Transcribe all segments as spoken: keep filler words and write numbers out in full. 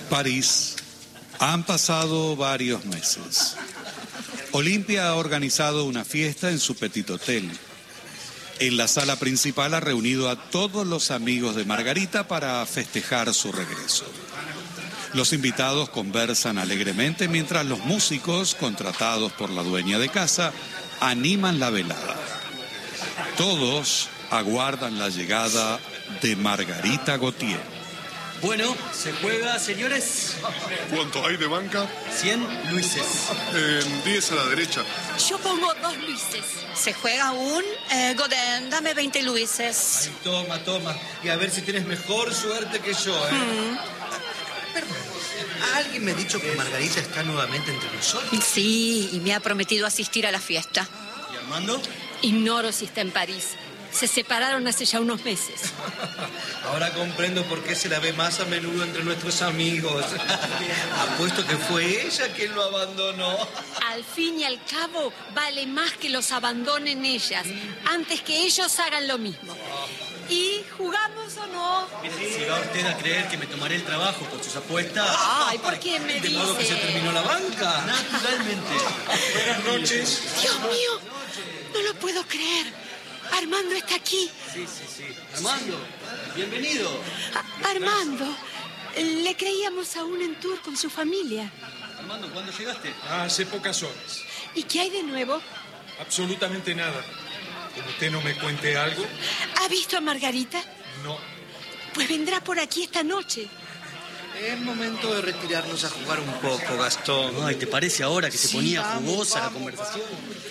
París. Han pasado varios meses. Olimpia ha organizado una fiesta en su petit hotel. En la sala principal ha reunido a todos los amigos de Margarita para festejar su regreso. Los invitados conversan alegremente mientras los músicos, contratados por la dueña de casa, animan la velada. Todos aguardan la llegada de Margarita Gautier. Bueno, se juega, señores. ¿Cuánto hay de banca? Cien luises. Eh, diez a la derecha. Yo pongo dos luises. Se juega un... Eh, Godin, dame veinte luises. Ay, toma, toma. Y a ver si tienes mejor suerte que yo, ¿eh? Mm. Perdón. ¿Alguien me ha dicho que Margarita está nuevamente entre nosotros? Sí, y me ha prometido asistir a la fiesta. ¿Y Armando? Ignoro si está en París. Se separaron hace ya unos meses. Ahora comprendo por qué se la ve más a menudo entre nuestros amigos. Apuesto que fue ella quien lo abandonó. Al fin y al cabo, vale más que los abandonen ellas, antes que ellos hagan lo mismo. ¿Y jugamos o no? Si va usted a creer que me tomaré el trabajo por sus apuestas... Ay, ¿por qué me ¿De dice? modo que se terminó la banca? Naturalmente. Buenas noches. Dios mío, no lo puedo creer. Armando está aquí. Sí, sí, sí. Armando, bienvenido. A- Armando, le creíamos aún en tour con su familia. Armando, ¿cuándo llegaste? Hace pocas horas. ¿Y qué hay de nuevo? Absolutamente nada. Como usted no me cuente algo, ¿Ha visto a Margarita? no. Pues vendrá por aquí esta noche. Es momento de retirarnos a jugar un poco, Gastón. Ay, ¿te parece ahora que se Sí, ponía vamos, jugosa la vamos, conversación?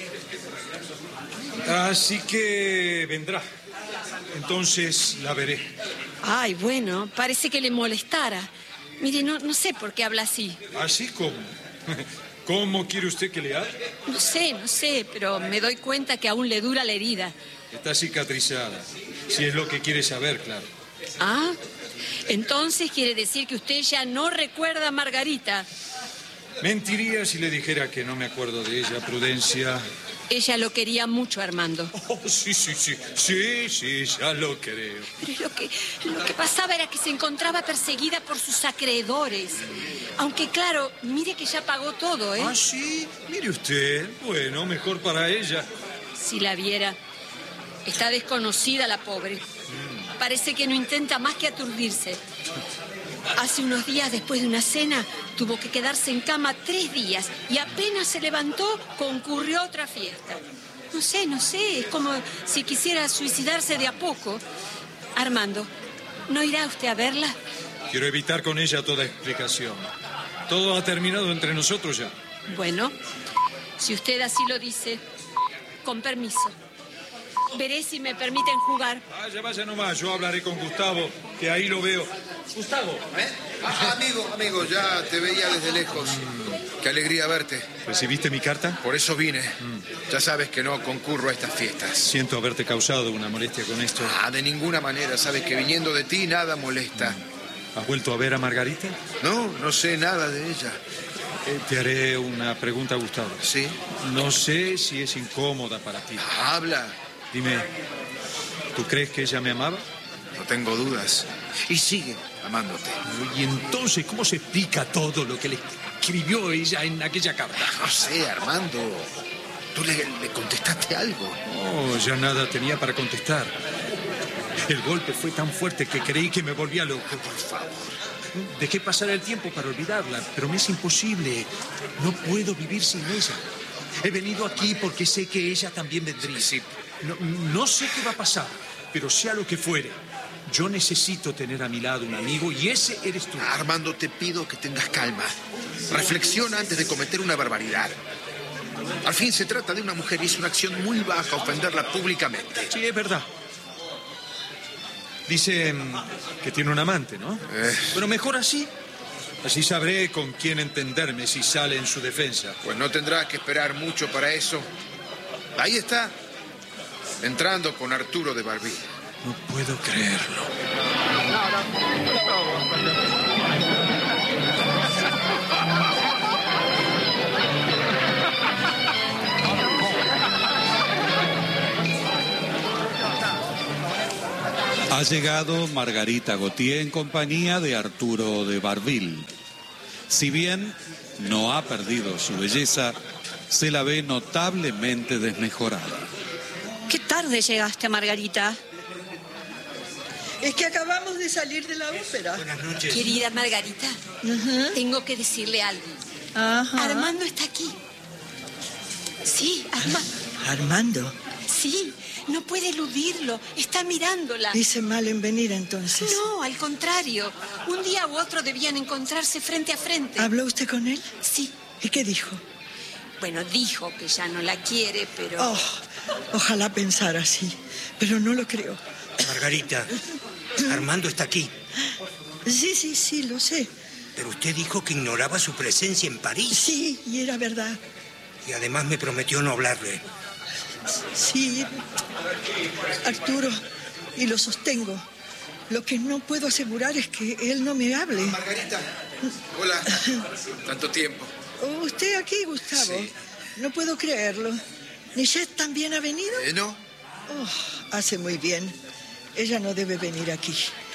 Así que vendrá. Entonces la veré. Ay, bueno, parece que le molestara. Mire, no, no sé por qué habla así. ¿Así como? ¿Cómo quiere usted que le haga? No sé, no sé, pero me doy cuenta que aún le dura la herida. Está cicatrizada. Si es lo que quiere saber, claro. Ah, entonces quiere decir que usted ya no recuerda a Margarita. Mentiría si le dijera que no me acuerdo de ella, Prudencia. Ella lo quería mucho, Armando. Oh, sí, sí, sí. Sí, sí, ya lo creo. Pero lo que, lo que pasaba era que se encontraba perseguida por sus acreedores. Aunque, claro, mire que ya pagó todo, ¿eh? Ah, sí. Mire usted. Bueno, mejor para ella. Si la viera. Está desconocida la pobre. Parece que no intenta más que aturdirse. Hace unos días, después de una cena, tuvo que quedarse en cama tres días y apenas se levantó, concurrió a otra fiesta. No sé, no sé, es como si quisiera suicidarse de a poco. Armando, ¿no irá usted a verla? Quiero evitar con ella toda explicación. Todo ha terminado entre nosotros ya. Bueno, si usted así lo dice, con permiso. Veré si me permiten jugar. Vaya, vaya nomás, yo hablaré con Gustavo, que ahí lo veo. Gustavo. ¿Eh? Ah, amigo, amigo, ya te veía desde lejos. Mm. Qué alegría verte. ¿Recibiste mi carta? Por eso vine. Mm. Ya sabes que no concurro a estas fiestas. Siento haberte causado una molestia con esto. Ah, de ninguna manera. Sabes que viniendo de ti nada molesta. ¿Has vuelto a ver a Margarita? No, no sé nada de ella. Eh, te haré una pregunta, Gustavo. ¿Sí? No sé si es incómoda para ti. Ah, habla. Dime, ¿tú crees que ella me amaba? No tengo dudas. Y sigue amándote. Y entonces, ¿cómo se explica todo lo que le escribió ella en aquella carta? No sé, Armando. ¿Tú le, le contestaste algo? Oh, ya nada tenía para contestar. El golpe fue tan fuerte que creí que me volvía loco. Por favor. Dejé pasar el tiempo para olvidarla, pero me es imposible. No puedo vivir sin ella. He venido aquí porque sé que ella también vendría. Sí. No, no sé qué va a pasar, pero sea lo que fuere, yo necesito tener a mi lado un amigo y ese eres tú. Armando, te pido que tengas calma. Reflexiona antes de cometer una barbaridad. Al fin se trata de una mujer y es una acción muy baja ofenderla públicamente. Sí, es verdad. Dice que tiene un amante, ¿no? Eh. Pero mejor así. Así sabré con quién entenderme si sale en su defensa. Pues no tendrás que esperar mucho para eso. Ahí está, entrando con Arturo de Barbie. No puedo creerlo. Ha llegado Margarita Gautier en compañía de Arturo de Barville. Si bien no ha perdido su belleza, se la ve notablemente desmejorada. Qué tarde llegaste, Margarita. Es que acabamos de salir de la ópera. Buenas noches. Querida Margarita, Ajá. tengo que decirle algo. Ajá. Armando está aquí. Sí, Armando. Armando. Sí, no puede eludirlo. Está mirándola. Hice mal en venir entonces. No, al contrario. Un día u otro debían encontrarse frente a frente. ¿Habló usted con él? Sí. ¿Y qué dijo? Bueno, dijo que ya no la quiere, pero... Oh, ojalá pensara así, pero no lo creo. Margarita, Armando está aquí. Sí, sí, sí, lo sé. Pero usted dijo que ignoraba su presencia en París. Sí, y era verdad. Y además me prometió no hablarle. Sí, Arturo, y lo sostengo. Lo que no puedo asegurar es que él no me hable. Margarita, hola. Tanto tiempo. ¿Usted aquí, Gustavo? Sí. No puedo creerlo. ¿Nichet también ha venido? Eh, ¿No? Oh, hace muy bien. Ella no debe venir aquí.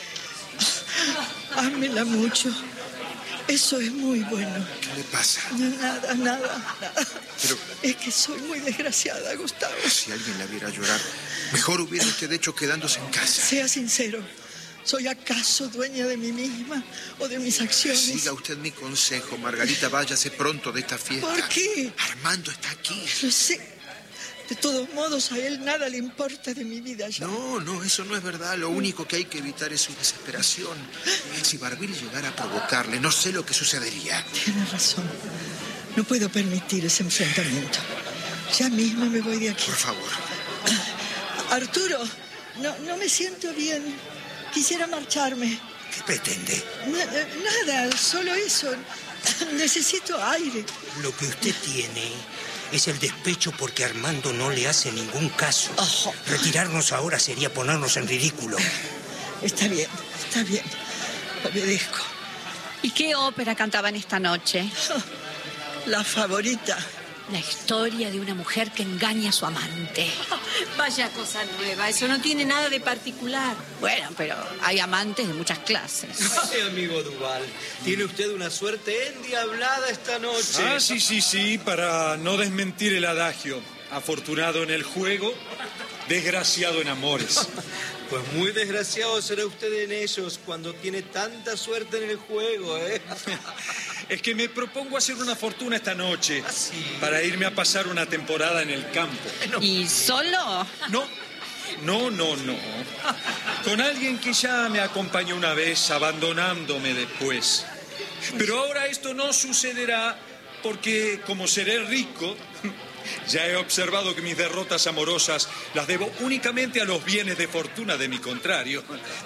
Ámela mucho. Eso es muy bueno. ¿Qué le pasa? Nada, nada, nada. Pero- Es que soy muy desgraciada, Gustavo. Si alguien la viera llorar, mejor hubiera usted hecho quedándose en casa. Sea sincero. ¿Soy acaso dueña de mí misma o de mis acciones? Siga usted mi consejo, Margarita, váyase pronto de esta fiesta. ¿Por qué? Armando está aquí. Lo sé. De todos modos, a él nada le importa de mi vida ya. No, no, eso no es verdad. Lo único que hay que evitar es su desesperación. Si Barbil llegara a provocarle, no sé lo que sucedería. Tienes razón. No puedo permitir ese enfrentamiento. Ya mismo me voy de aquí. Por favor. Arturo, no, no me siento bien. Quisiera marcharme. ¿Qué pretende? Na- nada, solo eso. Necesito aire. Lo que usted tiene es el despecho porque Armando no le hace ningún caso. Ojo. Retirarnos ahora sería ponernos en ridículo. Está bien, está bien. Obedezco. ¿Y qué ópera cantaban esta noche? La favorita. La historia de una mujer que engaña a su amante. Vaya cosa nueva, eso no tiene nada de particular. Bueno, pero hay amantes de muchas clases. Ay, amigo Duval, tiene usted una suerte endiablada esta noche. Ah, sí, sí, sí, para no desmentir el adagio. Afortunado en el juego, desgraciado en amores. Pues muy desgraciado será usted en ellos cuando tiene tanta suerte en el juego, ¿eh? Es que me propongo hacer una fortuna esta noche ¿Ah, sí? para irme a pasar una temporada en el campo. ¿Y solo? No, no, no, no. Con alguien que ya me acompañó una vez, abandonándome después. Pero ahora esto no sucederá porque, como seré rico, ya he observado que mis derrotas amorosas las debo únicamente a los bienes de fortuna de mi contrario.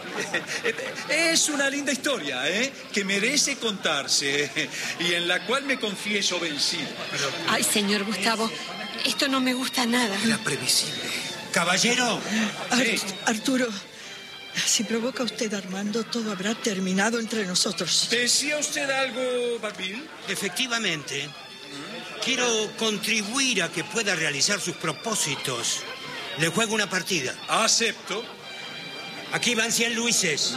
Es una linda historia, ¿eh? Que merece contarse y en la cual me confieso vencido. Ay, señor Gustavo, esto no me gusta nada. Era previsible. Caballero. Ar- Sí. Arturo, si provoca usted a Armando, todo habrá terminado entre nosotros. ¿Decía usted algo, Barbil? Efectivamente. Quiero contribuir a que pueda realizar sus propósitos. Le juego una partida. Acepto. Aquí van cien luises.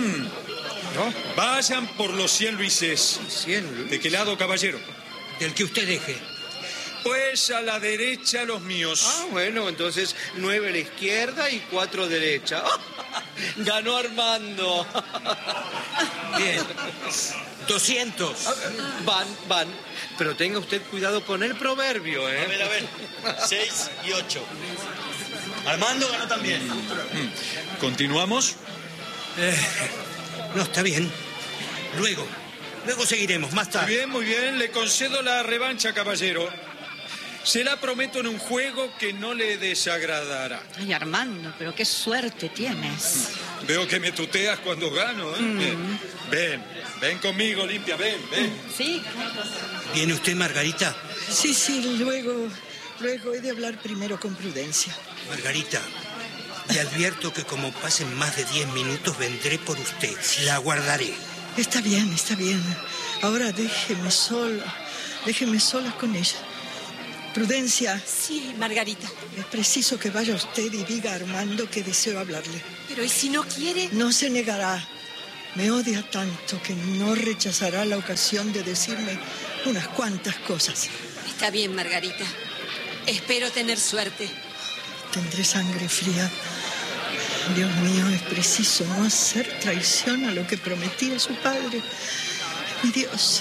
Vayan por los cien luises. Cien, ¿De qué lado, caballero? Del que usted deje. Pues a la derecha los míos. Ah, bueno, entonces nueve a la izquierda y cuatro a derecha. Ganó Armando. Bien. doscientos. Van, van. Pero tenga usted cuidado con el proverbio, ¿eh? A ver, a ver. Seis y ocho. Armando ganó también. ¿Continuamos? No, está bien. Luego. Luego seguiremos, más Muy tarde. bien, muy bien. Le concedo la revancha, caballero. Se la prometo en un juego que no le desagradará. Ay, Armando, pero qué suerte tienes. Veo que me tuteas cuando gano, ¿eh? Ven, ven, ven conmigo, Olimpia, ven, ven. Sí. ¿Viene usted, Margarita? Sí, sí, luego, luego he de hablar primero con prudencia. Margarita, le advierto que como pasen más de diez minutos vendré por usted. La aguardaré. Está bien, está bien. Ahora déjeme sola, déjeme sola con ella. Prudencia, Sí, Margarita. es preciso que vaya usted y diga a Armando que deseo hablarle. Pero ¿y si no quiere? No se negará. Me odia tanto que no rechazará la ocasión de decirme unas cuantas cosas. Está bien, Margarita. Espero tener suerte. Tendré sangre fría. Dios mío, es preciso no hacer traición a lo que prometí a su padre. Mi Dios.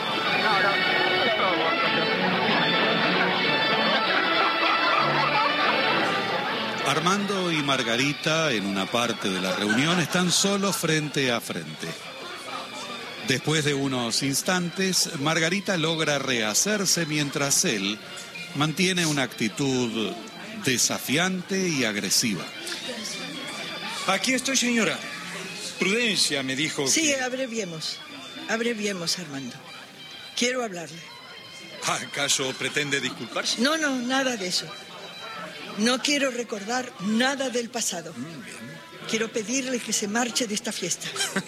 Armando y Margarita, en una parte de la reunión, están solos frente a frente. Después de unos instantes, Margarita logra rehacerse mientras él mantiene una actitud desafiante y agresiva. Aquí estoy, señora. Prudencia me dijo Sí, que... abreviemos. Abreviemos, Armando. Quiero hablarle. ¿Acaso pretende disculparse? No, no, nada de eso. No quiero recordar nada del pasado. Quiero pedirle que se marche de esta fiesta.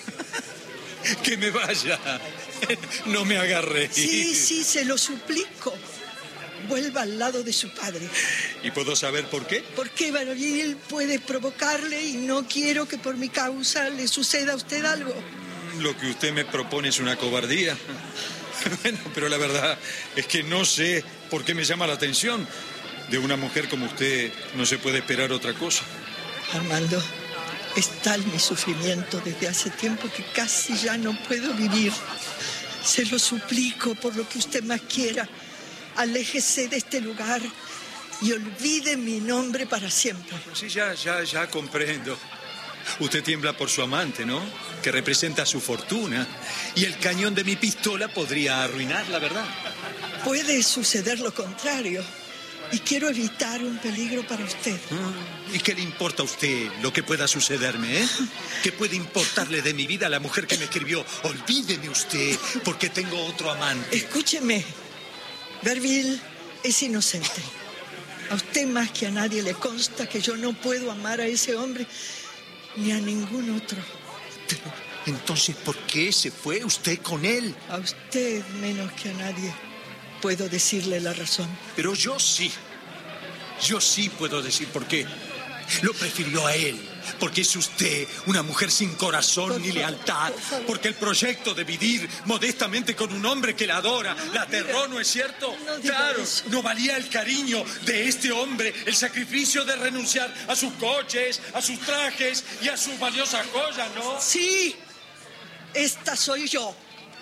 Que me vaya. No me agarre. Sí, sí, se lo suplico. Vuelva al lado de su padre. ¿Y puedo saber por qué? Porque Barbil puede provocarle y no quiero que por mi causa le suceda a usted algo. Lo que usted me propone es una cobardía. Bueno, pero la verdad es que no sé por qué me llama la atención. De una mujer como usted no se puede esperar otra cosa. Armando, es tal mi sufrimiento desde hace tiempo que casi ya no puedo vivir. Se lo suplico por lo que usted más quiera. Aléjese de este lugar y olvide mi nombre para siempre. Sí, ya, ya, ya comprendo. Usted tiembla por su amante, ¿no? Que representa su fortuna. Y el cañón de mi pistola podría arruinarla, ¿verdad? Puede suceder lo contrario. Y quiero evitar un peligro para usted. ¿Y qué le importa a usted lo que pueda sucederme, eh? ¿Qué puede importarle de mi vida a la mujer que me escribió? Olvídeme usted, porque tengo otro amante. Escúcheme. Barbil es inocente. A usted más que a nadie le consta que yo no puedo amar a ese hombre ni a ningún otro. Pero, entonces, ¿por qué se fue usted con él? A usted menos que a nadie puedo decirle la razón. Pero yo sí. Yo sí puedo decir por qué. Lo prefirió a él. Porque es usted una mujer sin corazón Por ni favor, lealtad. por favor. Porque el proyecto de vivir modestamente con un hombre que la adora, la aterró, ¿no es cierto? no diga Claro, eso. no valía el cariño de este hombre, el sacrificio de renunciar a sus coches, a sus trajes y a sus valiosas joyas, ¿no? Sí, esta soy yo.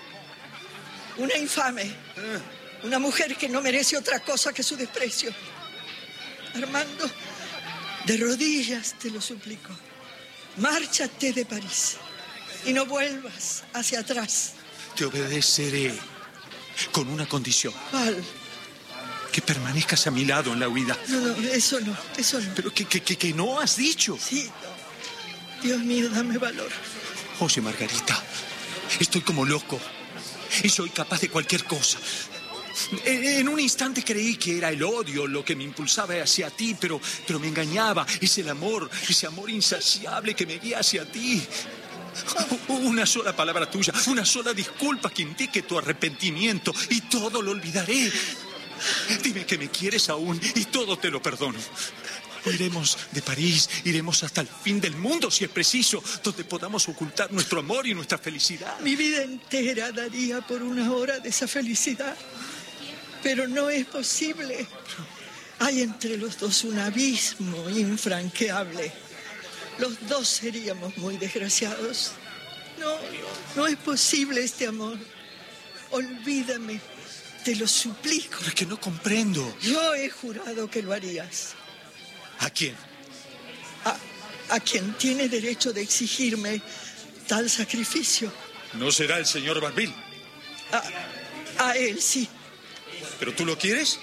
Una infame. Una mujer que no merece otra cosa que su desprecio. Armando, de rodillas te lo suplico. Márchate de París y no vuelvas hacia atrás. Te obedeceré con una condición. ¿Cuál? Que permanezcas a mi lado en la huida. No, no, eso no, eso no. Pero que, que, que, que no has dicho. Sí, no. Dios mío, dame valor. Oye, Margarita, estoy como loco y soy capaz de cualquier cosa. En, en un instante creí que era el odio lo que me impulsaba hacia ti, pero, pero me engañaba. Es el amor, ese amor insaciable que me guía hacia ti. Una sola palabra tuya, una sola disculpa que indique tu arrepentimiento y todo lo olvidaré. Dime que me quieres aún y todo te lo perdono. Iremos de París, iremos hasta el fin del mundo si es preciso, donde podamos ocultar nuestro amor y nuestra felicidad. Mi vida entera daría por una hora de esa felicidad. Pero no es posible. Hay entre los dos un abismo infranqueable. Los dos seríamos muy desgraciados. No, no, no es posible este amor. Olvídame, te lo suplico. Pero es que no comprendo. Yo he jurado que lo harías. ¿A quién? A, a quien tiene derecho de exigirme tal sacrificio. ¿No será el señor Barbil? A, a él, sí. ¿Pero tú lo quieres?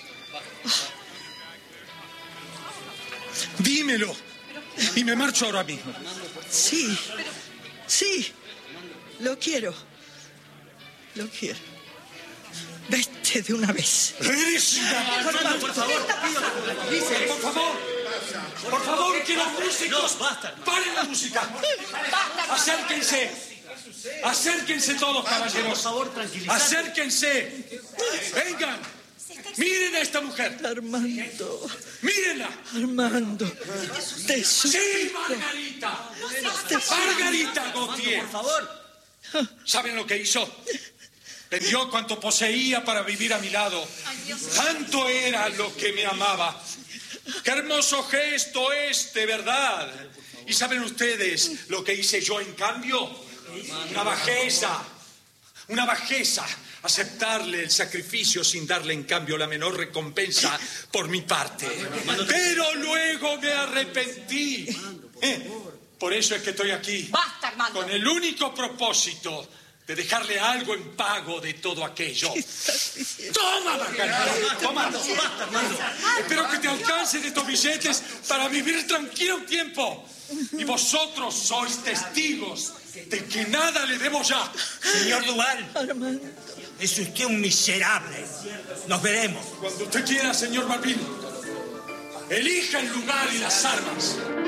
Dímelo. Y me marcho ahora mismo. Sí, sí, lo quiero. Lo quiero. Vete de una vez. ¡Eres una... Armando, por favor, Por favor, por favor, que los músicos... No, basta. ¡Paren la música! ¡Acérquense! ¡Acérquense todos, caballeros! Por favor, tranquilízate. ¡Acérquense! ¡Vengan! ¡Miren a esta mujer! Armando, ¡Mírenla! Armando, te ¡Sí, suplico. Margarita! Te ¡Margarita Gautier! Por favor. ¿Saben lo que hizo? Vendió cuanto poseía para vivir a mi lado. Tanto era lo que me amaba. ¡Qué hermoso gesto este, verdad! ¿Y saben ustedes lo que hice yo en cambio? Una bajeza. Una bajeza. Aceptarle el sacrificio sin darle en cambio la menor recompensa por mi parte. Pero luego me arrepentí. ¿Eh? Por eso es que estoy aquí. ¡Basta, Armando! Con el único propósito de dejarle algo en pago de todo aquello. ¡Toma, Margarita! ¡Toma! Basta, Armando. Espero que te alcancen estos billetes para vivir tranquilo un tiempo. Y vosotros sois testigos de que nada le debo ya. Señor Duval, Armando. es usted un miserable. Nos veremos. Cuando usted quiera, señor Balbín. Elija el lugar y las armas.